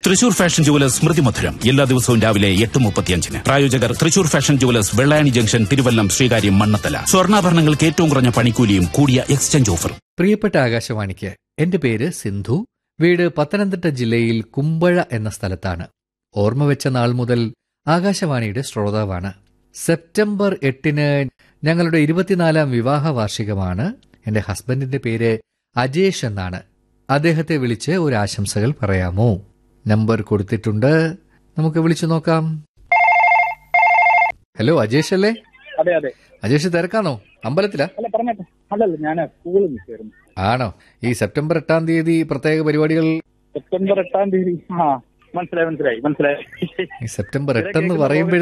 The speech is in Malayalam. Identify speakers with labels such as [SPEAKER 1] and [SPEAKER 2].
[SPEAKER 1] തൃശൂർ ഫാഷൻ ജുവലേഴ്സ് സ്മൃതി മധുരം എല്ലാ ദിവസവും രാവിലെ 8:35. പ്രായോജകർ Thrissur fashion jewellers, Vellayani junction, Thiruvallam, Sreekaryam, Mannathala. സ്വർണ്ണാഭരണങ്ങൾക്ക് ഏറ്റവും കുറഞ്ഞ പണിക്കൂലിയും കൂടിയ എക്സ്ചേഞ്ച് ഓഫറും.
[SPEAKER 2] പ്രിയപ്പെട്ട ആകാശവാണിക്ക്, എന്റെ പേര് സിന്ധു. വീട് പത്തനംതിട്ട ജില്ലയിൽ കുമ്പഴ എന്ന സ്ഥലത്താണ്. ഓർമ്മ വെച്ച നാൾ മുതൽ ആകാശവാണിയുടെ ശ്രോതാവാണ്. സെപ്റ്റംബർ 8 ഞങ്ങളുടെ 24ാം വിവാഹ വാർഷികമാണ്. എന്റെ ഹസ്ബൻഡിന്റെ പേര് അജേഷ് എന്നാണ്. അദ്ദേഹത്തെ വിളിച്ച് ഒരു ആശംസകൾ പറയാമോ? നമ്പർ കൊടുത്തിട്ടുണ്ട്, നമുക്ക് വിളിച്ചു നോക്കാം. ഹലോ, അജേഷ് അല്ലേ?
[SPEAKER 3] അതെ അതെ.
[SPEAKER 2] അജേഷ് തിരക്കാണോ? അമ്പലത്തിലാ?
[SPEAKER 3] അല്ല, പറഞ്ഞോട്ടെ. അല്ലല്ല, ഞാൻ സ്കൂളിൽ നിൽക്കായിരുന്നു.
[SPEAKER 2] ആണോ? ഈ സെപ്റ്റംബർ 8 പ്രത്യേക പരിപാടികൾ?
[SPEAKER 3] സെപ്റ്റംബർ 8 മനസ്സിലായി.
[SPEAKER 2] ഈ സെപ്റ്റംബർ 8 പറയുമ്പോൾ